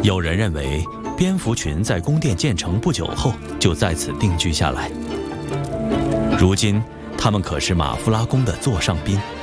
有人认为，蝙蝠群在宫殿建成不久后就在此定居下来。如今，它们可是马夫拉宫的座上宾。